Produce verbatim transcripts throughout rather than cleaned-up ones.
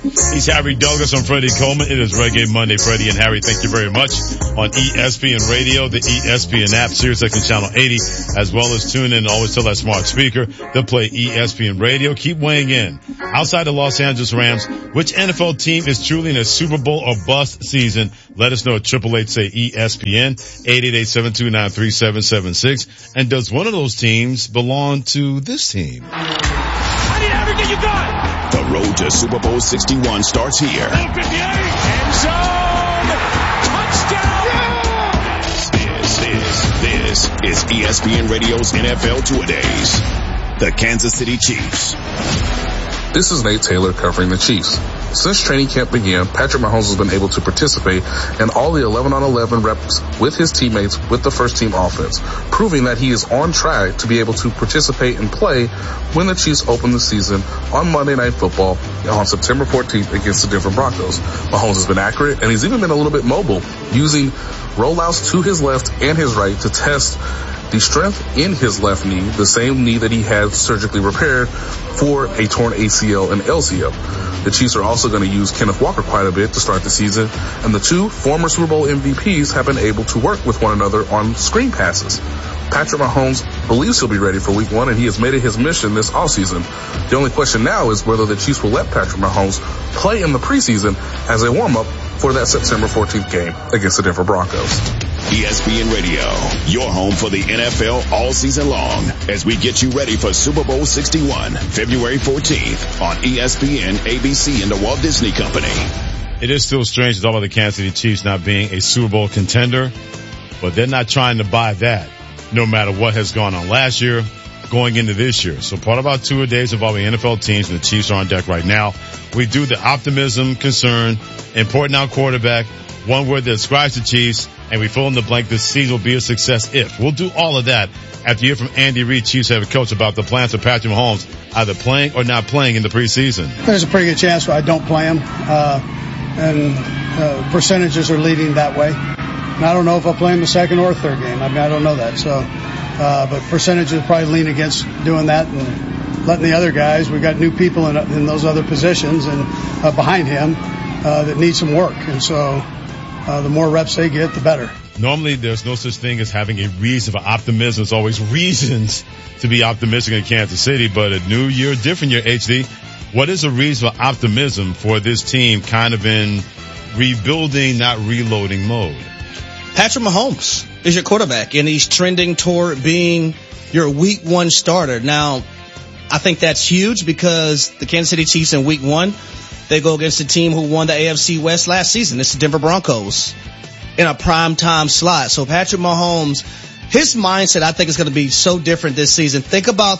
He's Harry Douglas. I'm Freddie Coleman. It is Reggae Monday. Freddie and Harry, thank you very much. On E S P N Radio, the E S P N app, SiriusXM Channel eighty, as well as tune in and always tell that smart speaker to play E S P N Radio. Keep weighing in. Outside the Los Angeles Rams, which N F L team is truly in a Super Bowl or bust season? Let us know at triple eight say E S P N, eight eight eight, seven two nine, three seven seven six. And does one of those teams belong to this team? I need everything you got! The road to Super Bowl sixty-one starts here. fifty-eight, end zone, touchdown! Yeah! This, this, this is E S P N Radio's N F L Two Days. The Kansas City Chiefs. This is Nate Taylor covering the Chiefs. Since training camp began, Patrick Mahomes has been able to participate in all the eleven on eleven reps with his teammates with the first team offense, proving that he is on track to be able to participate and play when the Chiefs open the season on Monday Night Football on September fourteenth against the Denver Broncos. Mahomes has been accurate, and he's even been a little bit mobile, using rollouts to his left and his right to test the strength in his left knee, the same knee that he had surgically repaired for a torn A C L and L C L. The Chiefs are also going to use Kenneth Walker quite a bit to start the season, and the two former Super Bowl M V Ps have been able to work with one another on screen passes. Patrick Mahomes believes he'll be ready for week one, and he has made it his mission this offseason. The only question now is whether the Chiefs will let Patrick Mahomes play in the preseason as a warm-up for that September fourteenth game against the Denver Broncos. E S P N Radio, your home for the N F L all season long, as we get you ready for Super Bowl sixty-one, February fourteenth on E S P N, A B C, and the Walt Disney Company. It is still strange to talk about the Kansas City Chiefs not being a Super Bowl contender, but they're not trying to buy that no matter what has gone on last year going into this year. So part of our two days involving N F L teams, and the Chiefs are on deck right now. We do the optimism, concern, important now quarterback, one word that describes the Chiefs, and we fill in the blank, this season will be a success if. We'll do all of that after you hear from Andy Reid, Chiefs head coach, about the plans for Patrick Mahomes either playing or not playing in the preseason. There's a pretty good chance I don't play him, uh, and uh, percentages are leading that way. And I don't know if I'll play him the second or third game. I mean, I don't know that. So, uh, but percentages probably lean against doing that and letting the other guys. We've got new people in, in those other positions and uh, behind him uh, that need some work. And so uh, the more reps they get, the better. Normally, there's no such thing as having a reason for optimism. There's always reasons to be optimistic in Kansas City, but a new year, different year, H D. What is a reason for optimism for this team kind of in rebuilding, not reloading mode? Patrick Mahomes is your quarterback, and he's trending toward being your week one starter. Now, I think that's huge because the Kansas City Chiefs in week one, they go against the team who won the A F C West last season. It's the Denver Broncos in a prime time slot. So Patrick Mahomes, his mindset, I think, is going to be so different this season. Think about,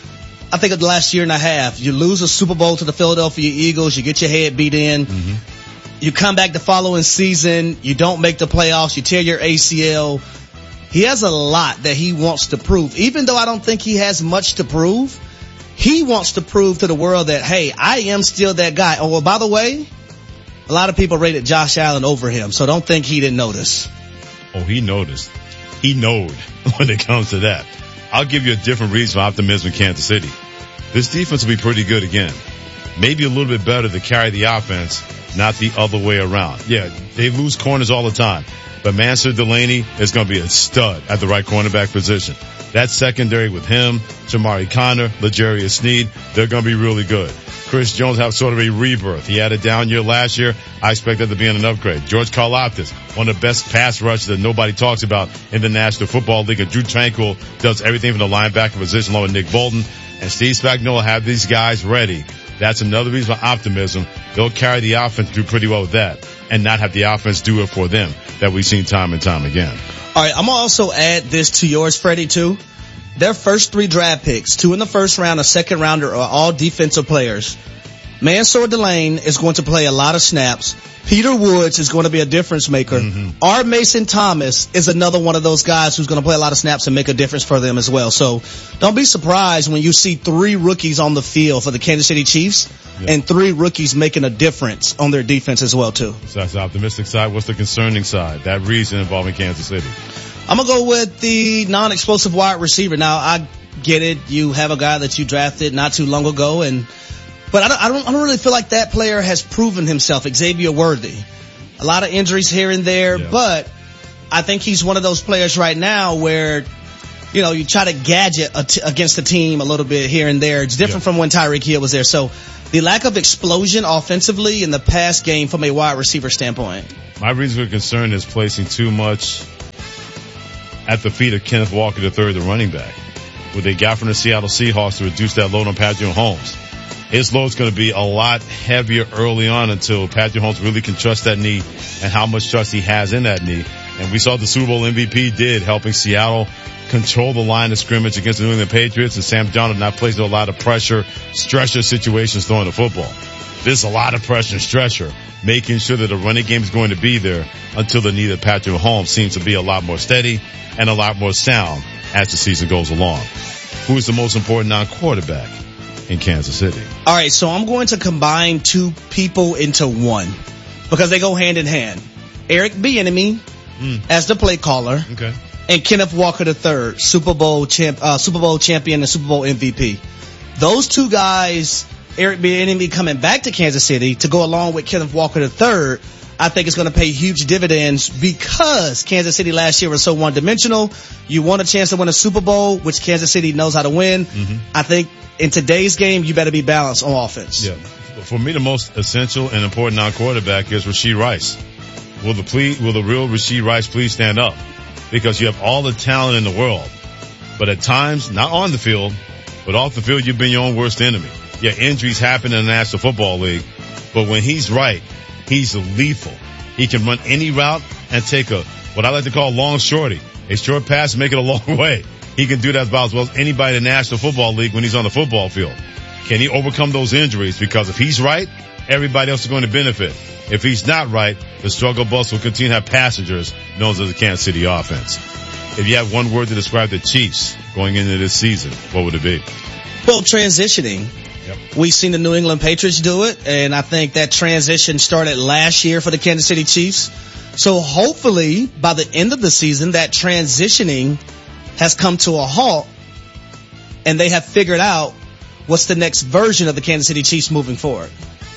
I think of the last year and a half. You lose a Super Bowl to the Philadelphia Eagles. You get your head beat in. Mm-hmm. You come back the following season. You don't make the playoffs. You tear your A C L. He has a lot that he wants to prove. Even though I don't think he has much to prove, he wants to prove to the world that, hey, I am still that guy. Oh, well, by the way, a lot of people rated Josh Allen over him, so don't think he didn't notice. Oh, he noticed. He knowed when it comes to that. I'll give you a different reason for optimism in Kansas City. This defense will be pretty good again. Maybe a little bit better to carry the offense, not the other way around. Yeah, they lose corners all the time, but Mansur Delaney is going to be a stud at the right cornerback position. That secondary with him, Jamari Conner, L'Jarius Sneed, they're going to be really good. Chris Jones have sort of a rebirth. He had a down year last year. I expect that to be an upgrade. George Karlaftis, one of the best pass rushers that nobody talks about in the National Football League. And Drew Tranquill does everything from the linebacker position along with Nick Bolton. And Steve Spagnuolo have these guys ready. That's another reason for optimism. They'll carry the offense, do pretty well with that, and not have the offense do it for them that we've seen time and time again. All right, I'm going to also add this to yours, Freddie, too. Their first three draft picks, two in the first round, a second rounder, are all defensive players. Mansur Delaney is going to play a lot of snaps. Peter Woods is going to be a difference maker. Mm-hmm. R. Mason Thomas is another one of those guys who's going to play a lot of snaps and make a difference for them as well. So don't be surprised when you see three rookies on the field for the Kansas City Chiefs, yeah, and three rookies making a difference on their defense as well, too. So that's the optimistic side. What's the concerning side? That reason involving Kansas City. I'm going to go with the non-explosive wide receiver. Now, I get it. You have a guy that you drafted not too long ago, and But I don't, I don't, I don't really feel like that player has proven himself, Xavier Worthy. A lot of injuries here and there, yeah. but I think he's one of those players right now where, you know, you try to gadget a t- against the team a little bit here and there. It's different yeah. from when Tyreek Hill was there. So the lack of explosion offensively in the pass game from a wide receiver standpoint. My reason for concern is placing too much at the feet of Kenneth Walker the third, the running back. What they got from the Seattle Seahawks to reduce that load on Patrick Mahomes. His load's going to be a lot heavier early on until Patrick Mahomes really can trust that knee and how much trust he has in that knee. And we saw the Super Bowl M V P did, helping Seattle control the line of scrimmage against the New England Patriots, and Sam Darnold not placing a lot of pressure, stretcher situations throwing the football. There's a lot of pressure and stretcher, making sure that the running game is going to be there until the knee of Patrick Mahomes seems to be a lot more steady and a lot more sound as the season goes along. Who is the most important non-quarterback in Kansas City? All right, so I'm going to combine two people into one because they go hand in hand. Eric Bieniemy mm. as the play caller, okay, and Kenneth Walker the third, Super Bowl champ, uh, Super Bowl champion and Super Bowl M V P. Those two guys, Eric Bieniemy coming back to Kansas City to go along with Kenneth Walker the third, I think it's going to pay huge dividends because Kansas City last year was so one-dimensional. You want a chance to win a Super Bowl, which Kansas City knows how to win. Mm-hmm. I think in today's game, you better be balanced on offense. Yeah. For me, the most essential and important non-quarterback is Rashee Rice. Will the plea, will the real Rashee Rice please stand up? Because you have all the talent in the world. But at times, not on the field, but off the field, you've been your own worst enemy. Yeah, injuries happen in the National Football League. But when he's right, he's lethal. He can run any route and take a, what I like to call long shorty. A short pass and make it a long way. He can do that about as well as anybody in the National Football League when he's on the football field. Can he overcome those injuries? Because if he's right, everybody else is going to benefit. If he's not right, the struggle bus will continue to have passengers known as the Kansas City offense. If you had one word to describe the Chiefs going into this season, what would it be? Well, transitioning. Yep. We've seen the New England Patriots do it, and I think that transition started last year for the Kansas City Chiefs. So hopefully, by the end of the season, that transitioning has come to a halt, and they have figured out what's the next version of the Kansas City Chiefs moving forward.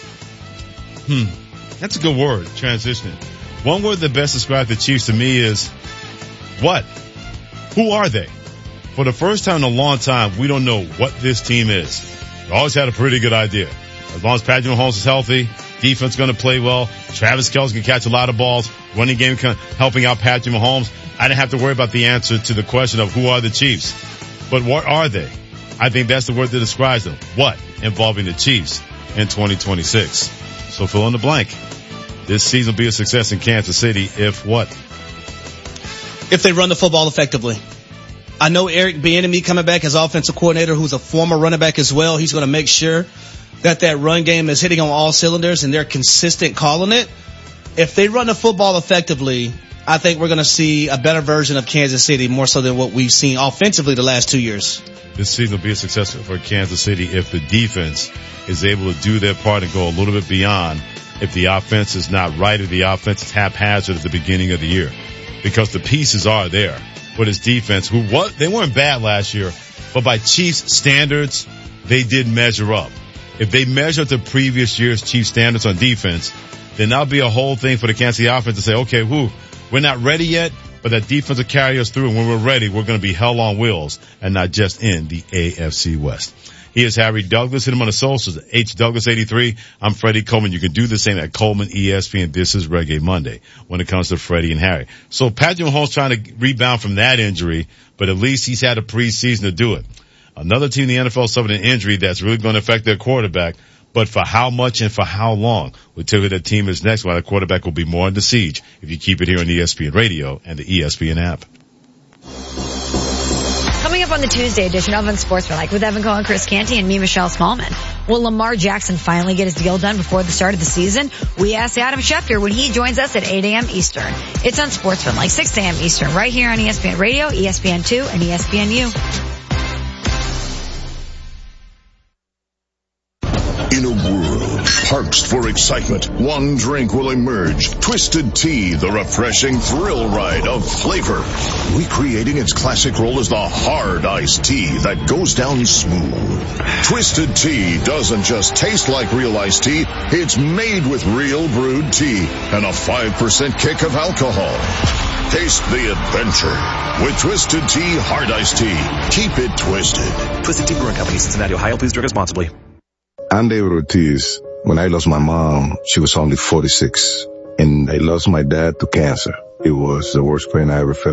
Hmm. That's a good word, transitioning. One word that best describes the Chiefs to me is what? Who are they? For the first time in a long time, we don't know what this team is. We always had a pretty good idea. As long as Patrick Mahomes is healthy, defense going to play well, Travis Kelce can catch a lot of balls, running game helping out Patrick Mahomes. I didn't have to worry about the answer to the question of who are the Chiefs. But what are they? I think that's the word that describes them. What? Involving the Chiefs in twenty twenty-six. So fill in the blank. This season will be a success in Kansas City if what? If they run the football effectively. I know Eric Bieniemy coming back as offensive coordinator, who's a former running back as well. He's going to make sure that that run game is hitting on all cylinders and they're consistent calling it. If they run the football effectively, I think we're going to see a better version of Kansas City more so than what we've seen offensively the last two years. This season will be a success for Kansas City if the defense is able to do their part and go a little bit beyond. If the offense is not right, if the offense is haphazard at the beginning of the year, because the pieces are there. But his defense, who what they weren't bad last year, but by Chiefs standards, they did measure up. If they measure up to previous year's Chiefs standards on defense, then that'll be a whole thing for the Kansas City offense to say, okay, whoo, we're not ready yet, but that defense will carry us through. And when we're ready, we're going to be hell on wheels and not just in the A F C West. He is Harry Douglas. Hit him on the socials, H Douglas eighty-three. I'm Freddie Coleman. You can do the same at Coleman E S P N. This is Reggae Monday when it comes to Freddie and Harry. So Patrick Mahomes trying to rebound from that injury, but at least he's had a preseason to do it. Another team in the N F L suffered an injury that's really going to affect their quarterback, but for how much and for how long? We'll tell you that team is next, while the quarterback will be more under siege if you keep it here on E S P N Radio and the E S P N app. Coming up on the Tuesday edition of Unsportsmanlike with Evan Cohen, Chris Canty, and me, Michelle Smallman. Will Lamar Jackson finally get his deal done before the start of the season? We asked Adam Schefter when he joins us at eight a.m. Eastern. It's Unsportsmanlike, six a.m. Eastern, right here on E S P N Radio, E S P N two, and E S P N U. In a world parched for excitement, one drink will emerge. Twisted Tea, the refreshing thrill ride of flavor. Recreating its classic role as the hard iced tea that goes down smooth. Twisted Tea doesn't just taste like real iced tea, it's made with real brewed tea and a five percent kick of alcohol. Taste the adventure with Twisted Tea Hard Iced Tea. Keep it twisted. Twisted Tea Brewing Company, Cincinnati, Ohio. Please drink responsibly. I'm David Ortiz. When I lost my mom, she was only forty-six. And I lost my dad to cancer. It was the worst pain I ever felt.